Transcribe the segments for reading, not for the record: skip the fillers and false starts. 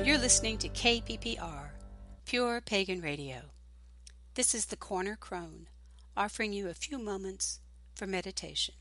You're listening to KPPR, Pure Pagan Radio. This is the Corner Crone, offering you a few moments for meditation.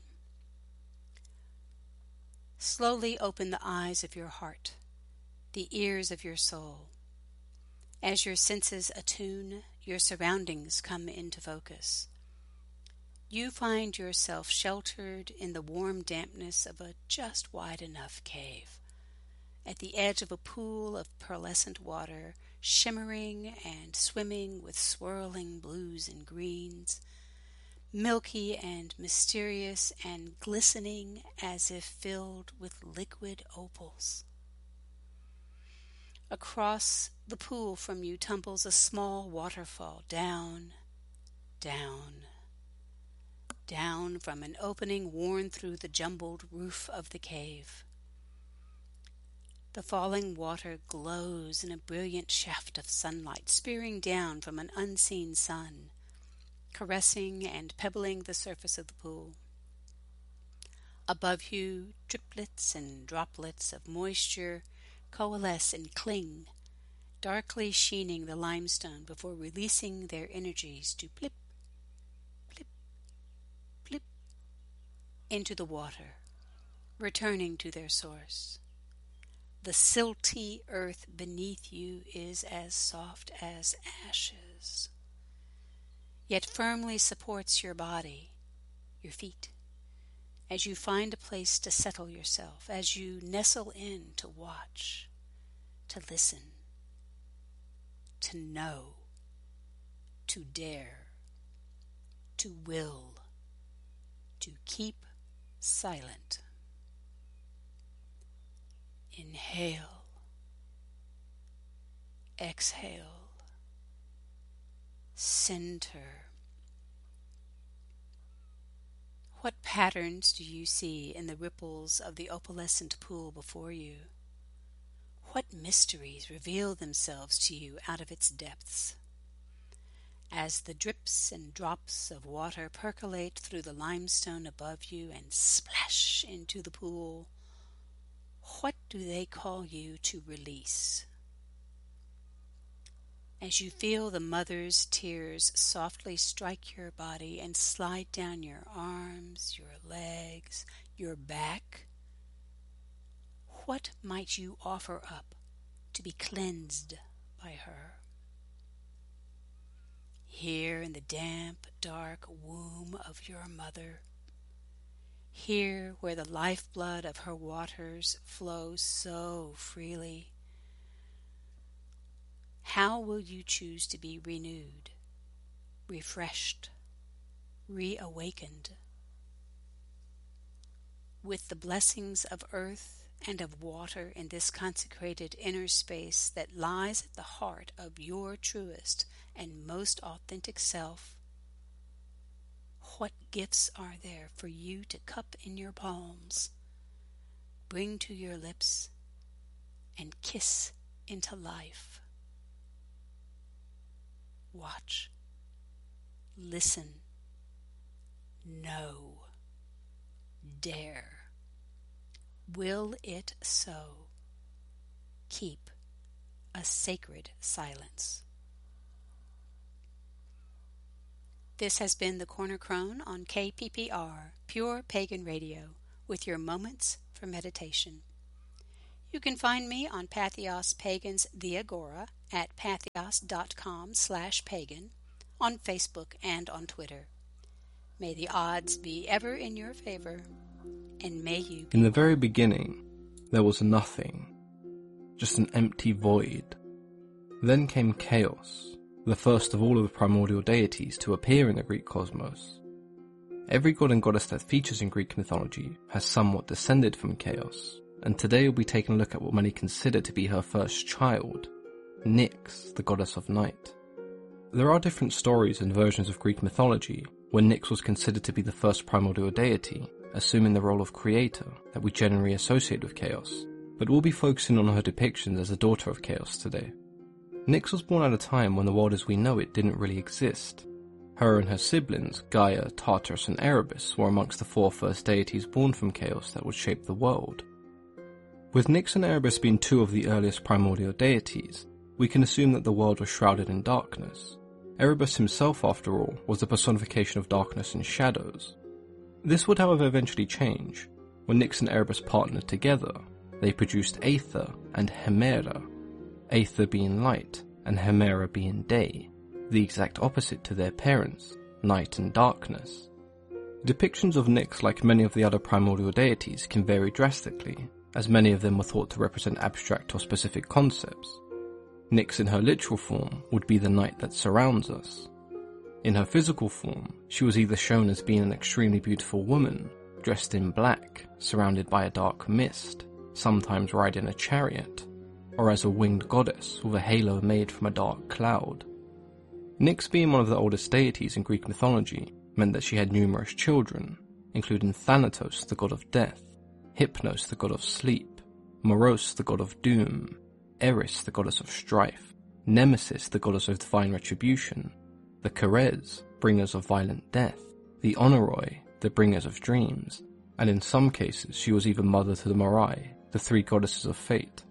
Slowly open the eyes of your heart, the ears of your soul. As your senses attune, your surroundings come into focus. You find yourself sheltered in the warm dampness of a just wide enough cave, at the edge of a pool of pearlescent water, shimmering and swimming with swirling blues and greens, milky and mysterious and glistening as if filled with liquid opals. Across the pool from you tumbles a small waterfall, down, down, down from an opening worn through the jumbled roof of the cave. The falling water glows in a brilliant shaft of sunlight, spearing down from an unseen sun, caressing and pebbling the surface of the pool. Above you, driplets and droplets of moisture coalesce and cling, darkly sheening the limestone before releasing their energies to plip, plip, plip into the water, returning to their source. The silty earth beneath you is as soft as ashes, yet firmly supports your body, your feet, as you find a place to settle yourself, as you nestle in to watch, to listen, to know, to dare, to will, to keep silent. Inhale, exhale, center. What patterns do you see in the ripples of the opalescent pool before you? What mysteries reveal themselves to you out of its depths? As the drips and drops of water percolate through the limestone above you and splash into the pool, what do they call you to release? As you feel the mother's tears softly strike your body and slide down your arms, your legs, your back, what might you offer up to be cleansed by her? Here in the damp, dark womb of your mother, here where the lifeblood of her waters flows so freely, how will you choose to be renewed, refreshed, reawakened? With the blessings of earth and of water in this consecrated inner space that lies at the heart of your truest and most authentic self, what gifts are there for you to cup in your palms, bring to your lips, and kiss into life? Watch, listen, know, dare. Will it so? Keep a sacred silence. This has been the Corner Crone on KPPR, Pure Pagan Radio, with your moments for meditation. You can find me on Patheos Pagans The Agora at patheos.com/pagan, on Facebook and on Twitter. May the odds be ever in your favor, and may you be... In the very beginning, there was nothing, just an empty void. Then came chaos, the first of all of the primordial deities to appear in the Greek cosmos. Every god and goddess that features in Greek mythology has somewhat descended from chaos, and today we'll be taking a look at what many consider to be her first child, Nyx, the goddess of night. There are different stories and versions of Greek mythology where Nyx was considered to be the first primordial deity, assuming the role of creator that we generally associate with chaos, but we'll be focusing on her depictions as a daughter of chaos today. Nyx was born at a time when the world as we know it didn't really exist. Her and her siblings, Gaia, Tartarus and Erebus, were amongst the 4 first deities born from chaos that would shape the world. With Nyx and Erebus being two of the earliest primordial deities, we can assume that the world was shrouded in darkness. Erebus himself, after all, was the personification of darkness and shadows. This would, however, eventually change. When Nyx and Erebus partnered together, they produced Aether and Hemera, Aether being light and Hemera being day, the exact opposite to their parents, night and darkness. Depictions of Nyx, like many of the other primordial deities, can vary drastically, as many of them were thought to represent abstract or specific concepts. Nyx in her literal form would be the night that surrounds us. In her physical form, she was either shown as being an extremely beautiful woman, dressed in black, surrounded by a dark mist, sometimes riding a chariot, or as a winged goddess with a halo made from a dark cloud. Nyx, being one of the oldest deities in Greek mythology, meant that she had numerous children, including Thanatos, the god of death, Hypnos, the god of sleep, Moros, the god of doom, Eris, the goddess of strife, Nemesis, the goddess of divine retribution, the Keres, bringers of violent death, the Honoroi, the bringers of dreams, and in some cases she was even mother to the Morai, the three goddesses of fate.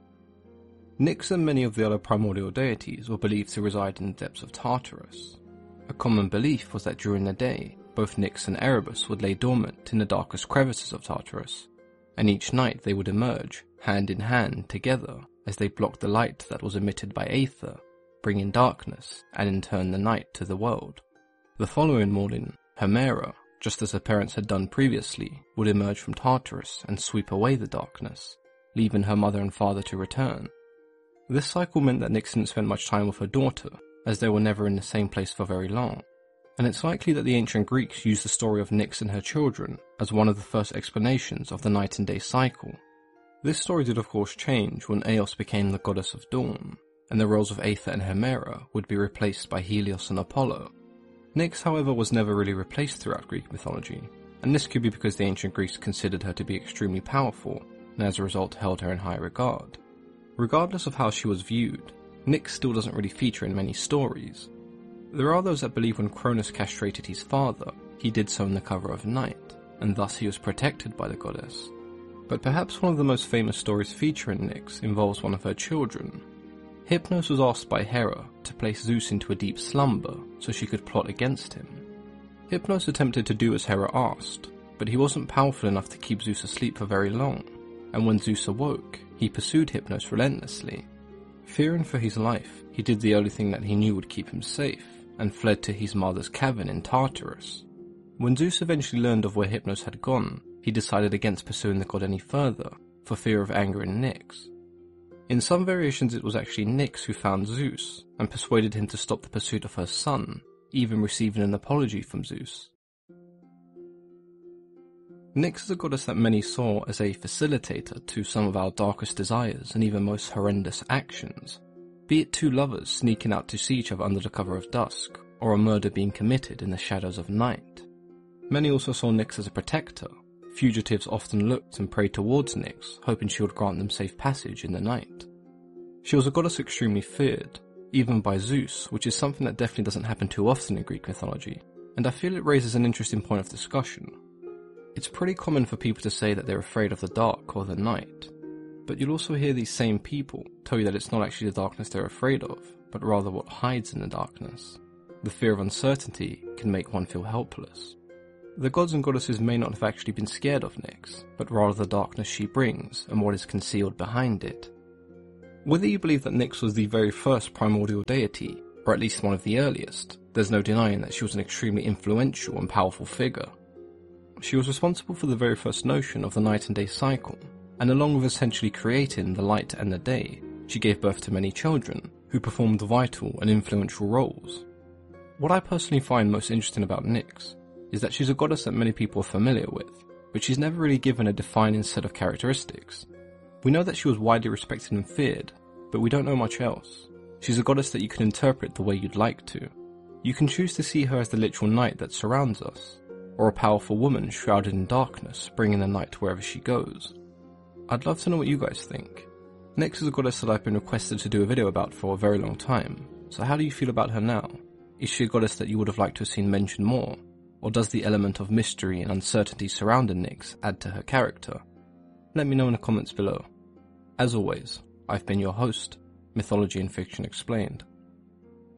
Nyx and many of the other primordial deities were believed to reside in the depths of Tartarus. A common belief was that during the day, both Nyx and Erebus would lay dormant in the darkest crevices of Tartarus, and each night they would emerge, hand in hand, together, as they blocked the light that was emitted by Aether, bringing darkness, and in turn the night, to the world. The following morning, Hemera, just as her parents had done previously, would emerge from Tartarus and sweep away the darkness, leaving her mother and father to return. This cycle meant that Nyx didn't spend much time with her daughter, as they were never in the same place for very long, and it's likely that the ancient Greeks used the story of Nyx and her children as one of the first explanations of the night and day cycle. This story did of course change when Eos became the goddess of dawn, and the roles of Aether and Hemera would be replaced by Helios and Apollo. Nyx, however, was never really replaced throughout Greek mythology, and this could be because the ancient Greeks considered her to be extremely powerful, and as a result held her in high regard. Regardless of how she was viewed, Nyx still doesn't really feature in many stories. There are those that believe when Cronus castrated his father, he did so in the cover of night, and thus he was protected by the goddess. But perhaps one of the most famous stories featuring Nyx involves one of her children. Hypnos was asked by Hera to place Zeus into a deep slumber so she could plot against him. Hypnos attempted to do as Hera asked, but he wasn't powerful enough to keep Zeus asleep for very long, and when Zeus awoke, he pursued Hypnos relentlessly. Fearing for his life, he did the only thing that he knew would keep him safe, and fled to his mother's cavern in Tartarus. When Zeus eventually learned of where Hypnos had gone, he decided against pursuing the god any further, for fear of angering Nyx. In some variations it was actually Nyx who found Zeus, and persuaded him to stop the pursuit of her son, even receiving an apology from Zeus. Nyx is a goddess that many saw as a facilitator to some of our darkest desires and even most horrendous actions, be it two lovers sneaking out to see each other under the cover of dusk, or a murder being committed in the shadows of night. Many also saw Nyx as a protector. Fugitives often looked and prayed towards Nyx, hoping she would grant them safe passage in the night. She was a goddess extremely feared, even by Zeus, which is something that definitely doesn't happen too often in Greek mythology, and I feel it raises an interesting point of discussion. It's pretty common for people to say that they're afraid of the dark or the night, but you'll also hear these same people tell you that it's not actually the darkness they're afraid of, but rather what hides in the darkness. The fear of uncertainty can make one feel helpless. The gods and goddesses may not have actually been scared of Nyx, but rather the darkness she brings and what is concealed behind it. Whether you believe that Nyx was the very first primordial deity, or at least one of the earliest, there's no denying that she was an extremely influential and powerful figure. She was responsible for the very first notion of the night and day cycle, and along with essentially creating the light and the day, she gave birth to many children, who performed vital and influential roles. What I personally find most interesting about Nyx is that she's a goddess that many people are familiar with, but she's never really given a defining set of characteristics. We know that she was widely respected and feared, but we don't know much else. She's a goddess that you can interpret the way you'd like to. You can choose to see her as the literal night that surrounds us, or a powerful woman shrouded in darkness, bringing the night wherever she goes. I'd love to know what you guys think. Nyx is a goddess that I've been requested to do a video about for a very long time, so how do you feel about her now? Is she a goddess that you would have liked to have seen mentioned more, or does the element of mystery and uncertainty surrounding Nyx add to her character? Let me know in the comments below. As always, I've been your host, Mythology and Fiction Explained.